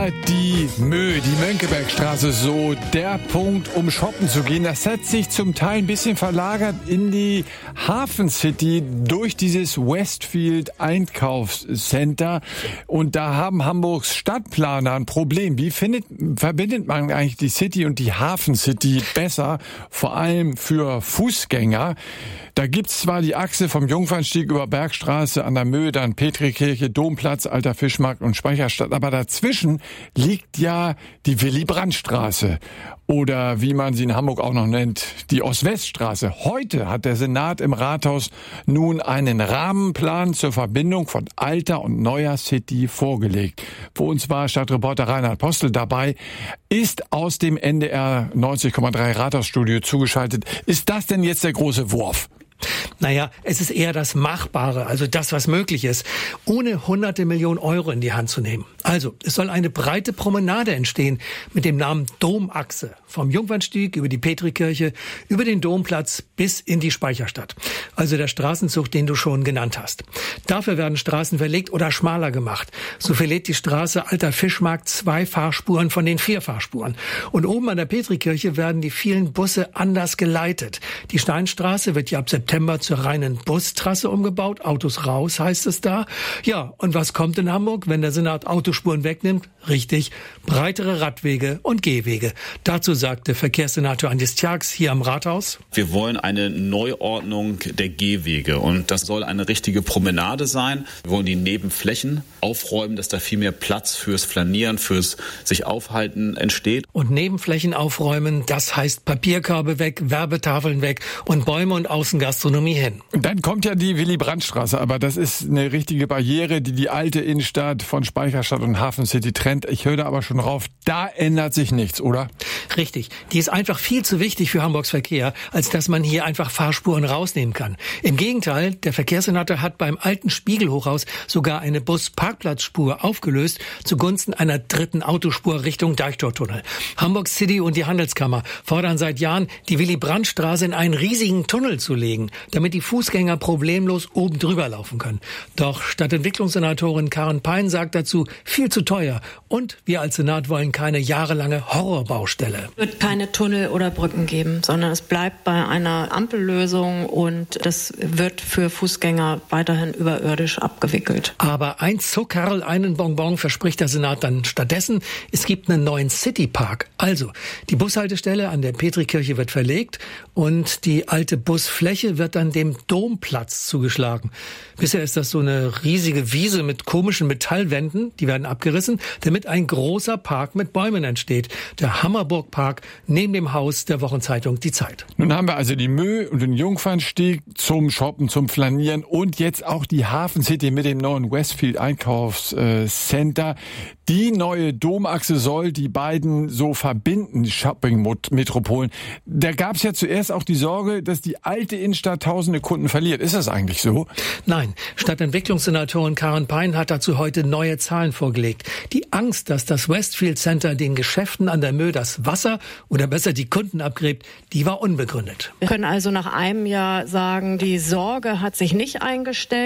derzeit die Mönckebergstraße so der Punkt, um shoppen zu gehen. Das hat sich zum Teil ein bisschen verlagert in die Hafen City durch dieses Westfield Einkaufscenter. Und da haben Hamburgs Stadtplaner ein Problem. Wie verbindet man eigentlich die City und die Hafen City besser, vor allem für Fußgänger? Da gibt's zwar die Achse vom Jungfernstieg über Bergstraße an der Möhe, dann Petrikirche, Domplatz, Alter Fischmarkt und Speicherstadt. Aber dazwischen liegt ja die Willy-Brandt-Straße oder wie man sie in Hamburg auch noch nennt, die Ost-West-Straße. Heute hat der Senat im Rathaus nun einen Rahmenplan zur Verbindung von alter und neuer City vorgelegt. Für uns war Stadtreporter Reinhard Postel dabei, ist aus dem NDR 90,3 Rathausstudio zugeschaltet. Ist das denn jetzt der große Wurf? Naja, es ist eher das Machbare, also das, was möglich ist, ohne hunderte Millionen Euro in die Hand zu nehmen. Also, es soll eine breite Promenade entstehen mit dem Namen Domachse. Vom Jungfernstieg über die Petrikirche, über den Domplatz bis in die Speicherstadt. Also der Straßenzug, den du schon genannt hast. Dafür werden Straßen verlegt oder schmaler gemacht. So verliert die Straße Alter Fischmarkt 2 Fahrspuren von den 4 Fahrspuren. Und oben an der Petrikirche werden die vielen Busse anders geleitet. Die Steinstraße wird ja ab September zur reinen Bustrasse umgebaut. Autos raus, heißt es da. Ja, und was kommt in Hamburg, wenn der Senat Autospuren wegnimmt? Richtig, breitere Radwege und Gehwege. Dazu sagte Verkehrssenator Andi Stjarks hier am Rathaus: Wir wollen eine Neuordnung der Gehwege und das soll eine richtige Promenade sein. Wir wollen die Nebenflächen aufräumen, dass da viel mehr Platz fürs Flanieren, fürs sich aufhalten entsteht. Und Nebenflächen aufräumen, das heißt Papierkörbe weg, Werbetafeln weg und Bäume und Außengastronomie hin. Und dann kommt ja die Willy-Brandt-Straße, aber das ist eine richtige Barriere, die die alte Innenstadt von Speicherstadt und Hafen City trennt. Ich höre da aber schon drauf, da ändert sich nichts, oder? Richtig. Die ist einfach viel zu wichtig für Hamburgs Verkehr, als dass man hier einfach Fahrspuren rausnehmen kann. Im Gegenteil, der Verkehrssenator hat beim alten Spiegelhochhaus sogar eine Bus-Parkplatzspur aufgelöst zugunsten einer dritten Autospur Richtung Deichtortunnel. Hamburg City und die Handelskammer fordern seit Jahren, die Willy-Brandt-Straße in einen riesigen Tunnel zu legen, damit die Fußgänger problemlos oben drüber laufen können. Doch Stadtentwicklungssenatorin Karin Pein sagt dazu, viel zu teuer. Und wir als Senat wollen keine jahrelange Horrorbaustelle. Es wird keine Tunnel oder Brücken geben, sondern es bleibt bei einer Ampellösung und das wird für Fußgänger weiterhin überirdisch abgewickelt. Aber ein Zuckerl, einen Bonbon verspricht der Senat dann stattdessen. Es gibt einen neuen Citypark. Also, die Bushaltestelle an der Petrikirche wird verlegt und die alte Busfläche wird dann dem Domplatz zugeschlagen. Bisher ist das so eine riesige Wiese mit komischen Metallwänden, die werden abgerissen, damit ein großer Park mit Bäumen entsteht. Der Hammerburg-Park neben dem Haus der Wochenzeitung Die Zeit. Nun haben wir also die Möh und den Jungfernstieg zum Shoppen, zum Flanieren und jetzt auch die Hafen City mit dem neuen Westfield Einkaufscenter. Die neue Domachse soll die beiden so verbinden, die Shopping-Metropolen. Da gab es ja zuerst auch die Sorge, dass die alte Innenstadt tausende Kunden verliert. Ist das eigentlich so? Nein. Stadtentwicklungssenatorin Karin Pein hat dazu heute neue Zahlen vorgelegt. Die Angst, dass das Westfield Center den Geschäften an der Möh das Wasser oder besser die Kunden abgräbt, die war unbegründet. Wir können also nach einem Jahr sagen, die Sorge hat sich nicht eingestellt.